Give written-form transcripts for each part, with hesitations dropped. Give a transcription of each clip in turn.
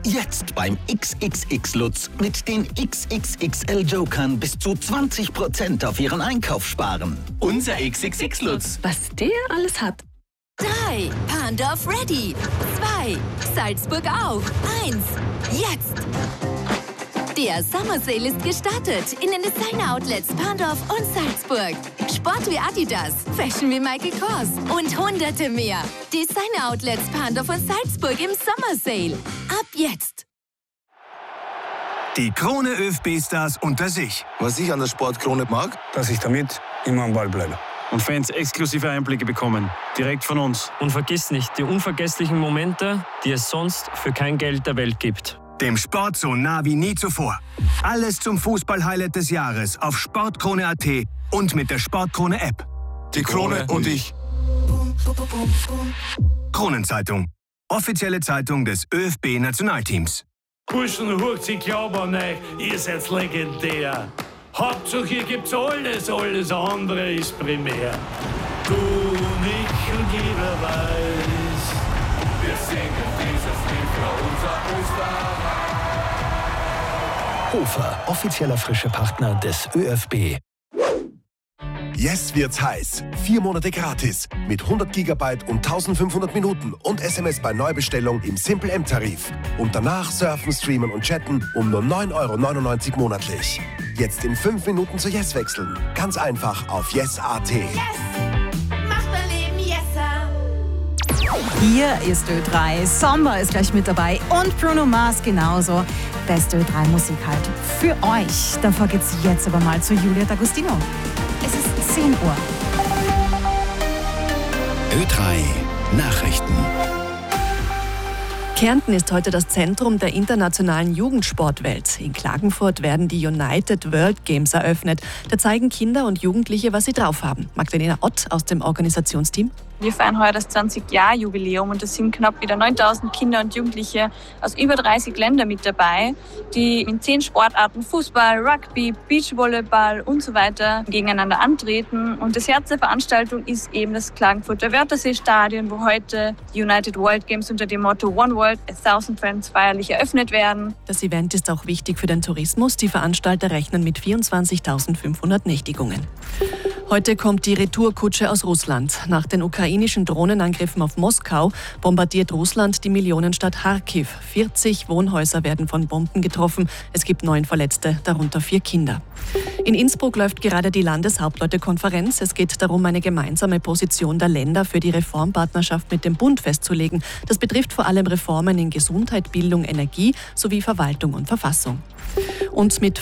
Jetzt beim XXX Lutz mit den XXXL Jokern bis zu 20% auf Ihren Einkauf sparen. Unser XXX Lutz. Was der alles hat. 3. Pandorf ready. 2. Salzburg auch. 1. Jetzt. Der Summer Sale ist gestartet in den Designer-Outlets Pandorf und Salzburg. Sport wie Adidas, Fashion wie Michael Kors und hunderte mehr. Designer-Outlets Pandorf und Salzburg im Summer Sale. Ab jetzt. Die Krone ÖFB-Stars unter sich. Was ich an der Sportkrone mag, dass ich damit immer am Ball bleibe. Und Fans exklusive Einblicke bekommen, direkt von uns. Und vergiss nicht die unvergesslichen Momente, die es sonst für kein Geld der Welt gibt. Dem Sport so nah wie nie zuvor. Alles zum Fußball-Highlight des Jahres auf sportkrone.at und mit der Sportkrone-App. Die Krone und ich. Kronenzeitung. Offizielle Zeitung des ÖFB-Nationalteams. Burschen, hurcht sich Glauben an euch, ihr seid legendär. Hauptsache, hier gibt's alles andere ist primär. Du und ich und jeder weiß, wir singen dieses Lied für unser Österreich. Hofer, offizieller frische Partner des ÖFB. Yes wird's heiß. 4 Monate gratis. Mit 100 GB und 1500 Minuten und SMS bei Neubestellung im Simple M-Tarif. Und danach surfen, streamen und chatten um nur 9,99 € monatlich. Jetzt in 5 Minuten zu Yes wechseln. Ganz einfach auf yes.at. Yes! Macht mein Leben yesser! Hier ist Ö3. Sommer ist gleich mit dabei und Bruno Mars genauso. Beste Ö3-Musik halt für euch. Davor geht's jetzt aber mal zu Julia D'Agostino. Es ist 10 Uhr. Ö3 Nachrichten. Kärnten ist heute das Zentrum der internationalen Jugendsportwelt. In Klagenfurt werden die United World Games eröffnet. Da zeigen Kinder und Jugendliche, was sie drauf haben. Magdalena Ott aus dem Organisationsteam. Wir feiern heuer das 20-Jahr-Jubiläum und es sind knapp wieder 9000 Kinder und Jugendliche aus über 30 Ländern mit dabei, die in 10 Sportarten Fußball, Rugby, Beachvolleyball und so weiter gegeneinander antreten. Und das Herz der Veranstaltung ist eben das Klagenfurter Wörthersee-Stadion, wo heute die United World Games unter dem Motto One World, 1000 Fans feierlich eröffnet werden. Das Event ist auch wichtig für den Tourismus. Die Veranstalter rechnen mit 24.500 Nächtigungen. Heute kommt die Retourkutsche aus Russland. Nach den ukrainischen Drohnenangriffen auf Moskau bombardiert Russland die Millionenstadt Charkiw. 40 Wohnhäuser werden von Bomben getroffen. Es gibt 9 Verletzte, darunter 4 Kinder. In Innsbruck läuft gerade die Landeshauptleutekonferenz. Es geht darum, eine gemeinsame Position der Länder für die Reformpartnerschaft mit dem Bund festzulegen. Das betrifft vor allem Reformen in Gesundheit, Bildung, Energie sowie Verwaltung und Verfassung. Und mit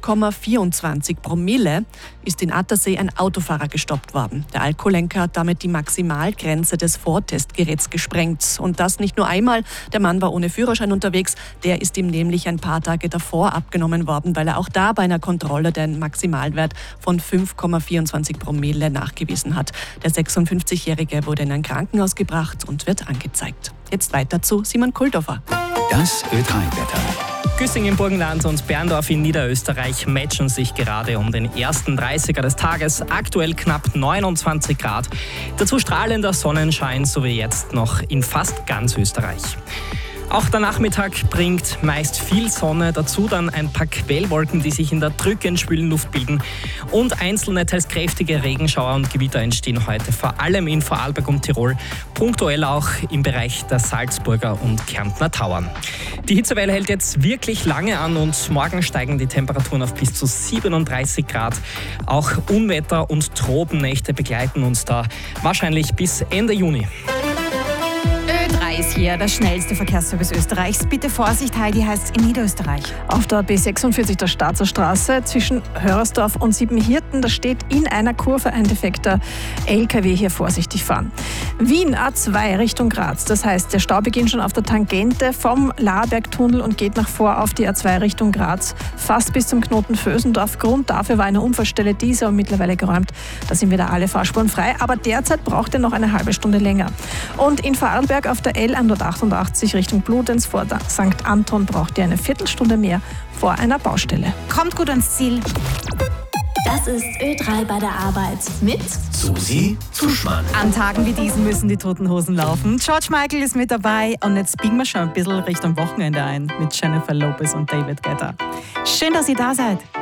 5,24 Promille ist in Attersee ein Autofahrer gestoppt worden. Der Alkoholenker hat damit die Maximalgrenze des Vortestgeräts gesprengt. Und das nicht nur einmal. Der Mann war ohne Führerschein unterwegs. Der ist ihm nämlich ein paar Tage davor abgenommen worden, weil er auch da bei einer Kontrolle den Maximalwert von 5,24 Promille nachgewiesen hat. Der 56-Jährige wurde in ein Krankenhaus gebracht und wird angezeigt. Jetzt weiter zu Simon Kulldorfer. Das Ö3-Wetter. Güssing im Burgenland und Berndorf in Niederösterreich matchen sich gerade um den ersten 30er des Tages. Aktuell knapp 29 Grad. Dazu strahlender Sonnenschein, so wie jetzt noch in fast ganz Österreich. Auch der Nachmittag bringt meist viel Sonne, dazu dann ein paar Quellwolken, die sich in der drückend schwülen Luft bilden. Und einzelne, teils kräftige Regenschauer und Gewitter entstehen heute, vor allem in Vorarlberg und Tirol, punktuell auch im Bereich der Salzburger und Kärntner Tauern. Die Hitzewelle hält jetzt wirklich lange an und morgen steigen die Temperaturen auf bis zu 37 Grad. Auch Unwetter und Tropennächte begleiten uns da wahrscheinlich bis Ende Juni. Ö3 ist hier, der schnellste Verkehrsservice Österreichs. Bitte Vorsicht, Heidi heißt in Niederösterreich. Auf der B46 der Starzer Straße zwischen Hörersdorf und Siebenhirten, da steht in einer Kurve ein defekter LKW, hier vorsichtig fahren. Wien A2 Richtung Graz, das heißt, der Stau beginnt schon auf der Tangente vom Lahrbergtunnel und geht nach vor auf die A2 Richtung Graz, fast bis zum Knoten Vösendorf. Grund dafür war eine Unfallstelle, die ist aber mittlerweile geräumt. Da sind wieder alle Fahrspuren frei, aber derzeit braucht er noch eine halbe Stunde länger. Und in Vorarlberg auf der L188 Richtung Bludenz vor St. Anton braucht ihr eine Viertelstunde mehr vor einer Baustelle. Kommt gut ans Ziel. Das Das ist Ö3 bei der Arbeit mit Susi Zuschmann. An Tagen wie diesen müssen die Toten Hosen laufen. George Michael ist mit dabei und jetzt biegen wir schon ein bisschen Richtung Wochenende ein mit Jennifer Lopez und David Guetta. Schön, dass ihr da seid.